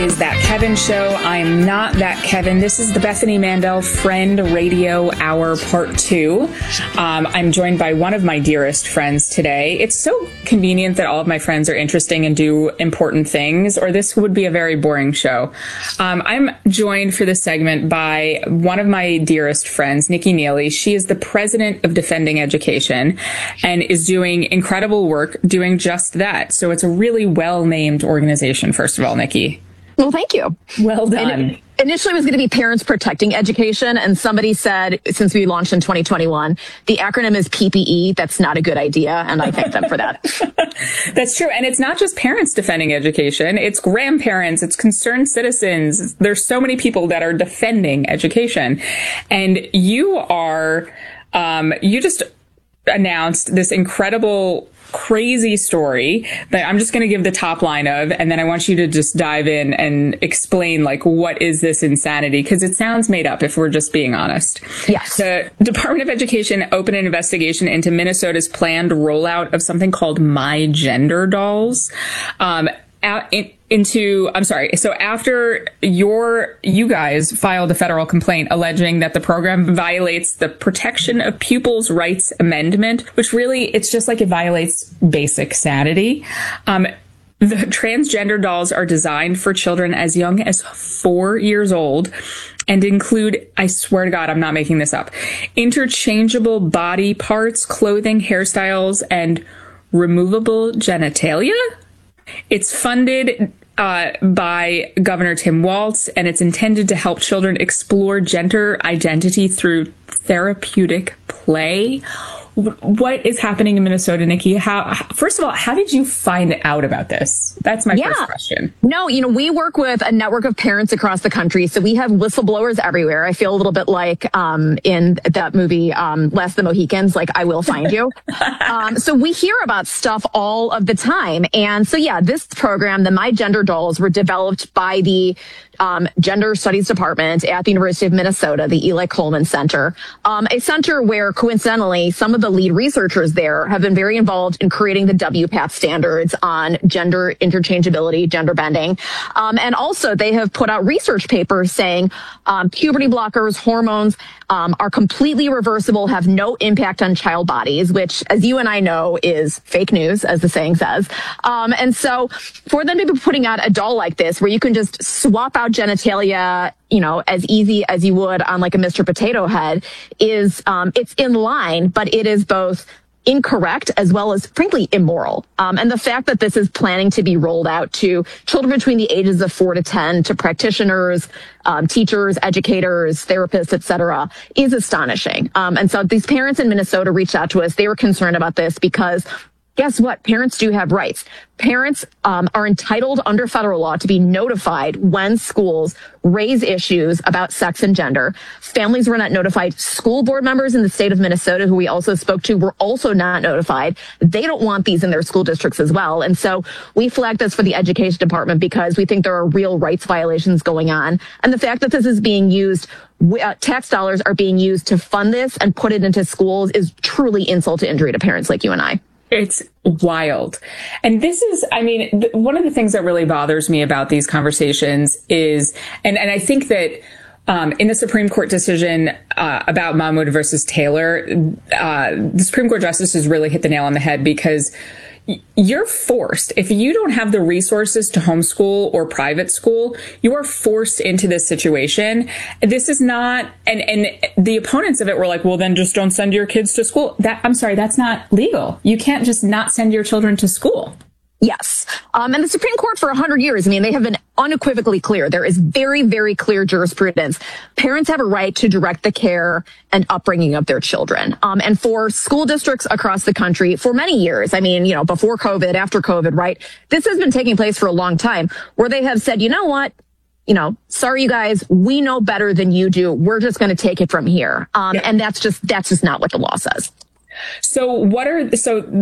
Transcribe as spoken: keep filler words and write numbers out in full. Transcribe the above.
Is That Kevin Show. I am not that Kevin. This is the Bethany Mandel Friend Radio Hour Part two. Um, I'm joined by one of my dearest friends today. It's so convenient that all of my friends are interesting and do important things, or this would be a very boring show. Um, I'm joined for this segment by one of my dearest friends, Nikki Neely. She is the president of Defending Education and is doing incredible work doing just that. So it's a really well-named organization, first of all, Nikki. Well, thank you. Well done. And initially, it was going to be Parents Protecting Education, and somebody said, since we launched in twenty twenty-one, the acronym is P P E. That's not a good idea, and I thank them for that. That's true, and it's not just parents defending education. It's grandparents, it's concerned citizens. There's so many people that are defending education, and you are, um, you just announced this incredible crazy story that I'm just going to give the top line of, and then I want you to just dive in and explain, like, what is this insanity? Because it sounds made up, if we're just being honest. Yes. The Department of Education opened an investigation into Minnesota's planned rollout of something called My Gender Dolls. Um, out in, into, I'm sorry. So after your, you guys filed a federal complaint alleging that the program violates the Protection of Pupils' Rights Amendment, which really, it's just like it violates basic sanity. Um, the transgender dolls are designed for children as young as four years old and include, I swear to God, I'm not making this up, interchangeable body parts, clothing, hairstyles, and removable genitalia. It's funded uh, by Governor Tim Walz, and it's intended to help children explore gender identity through therapeutic play. What is happening in Minnesota, Nikki? How, first of all, how did you find out about this? That's my yeah. first question. No, you know, we work with a network of parents across the country, so we have whistleblowers everywhere. I feel a little bit like um, in that movie, um, Last of the Mohicans, like, I will find you. um, so we hear about stuff all of the time. And so, yeah, this program, the My Gender Dolls, were developed by the Um, Gender Studies Department at the University of Minnesota, the Eli Coleman Center, um, a center where, coincidentally, some of the lead researchers there have been very involved in creating the W PATH standards on gender interchangeability, gender bending. Um, and also, they have put out research papers saying um, puberty blockers, hormones um, are completely reversible, have no impact on child bodies, which, as you and I know, is fake news, as the saying says. Um, and so, for them to be putting out a doll like this, where you can just swap out genitalia, you know, as easy as you would on like a Mister Potato Head, is um, it's in line, but it is both incorrect as well as, frankly, immoral. Um, and the fact that this is planning to be rolled out to children between the ages of four to ten, to practitioners, um, teachers, educators, therapists, et cetera, is astonishing. Um, and so these parents in Minnesota reached out to us. They were concerned about this because, guess what? Parents do have rights. Parents um, are entitled under federal law to be notified when schools raise issues about sex and gender. Families were not notified. School board members in the state of Minnesota, who we also spoke to, were also not notified. They don't want these in their school districts as well. And so we flagged this for the education department because we think there are real rights violations going on. And the fact that this is being used, uh, tax dollars are being used to fund this and put it into schools, is truly insult to injury to parents like you and I. It's wild. And this is, I mean, th- one of the things that really bothers me about these conversations is, and, and I think that um, in the Supreme Court decision uh, about Mahmoud versus Taylor, uh, the Supreme Court justices really hit the nail on the head, because you're forced, if you don't have the resources to homeschool or private school, you are forced into this situation. This is not, and, and the opponents of it were like, well, then just don't send your kids to school. That, I'm sorry, that's not legal. You can't just not send your children to school. Yes. Um, and the Supreme Court for one hundred years, I mean, they have been unequivocally clear. There is very, very clear jurisprudence. Parents have a right to direct the care and upbringing of their children. Um, and for school districts across the country for many years, I mean, you know, before COVID, after COVID, right? This has been taking place for a long time, where they have said, you know what? You know, sorry, you guys, we know better than you do. We're just going to take it from here. Um, yeah. And that's just, that's just not what the law says. So what are, so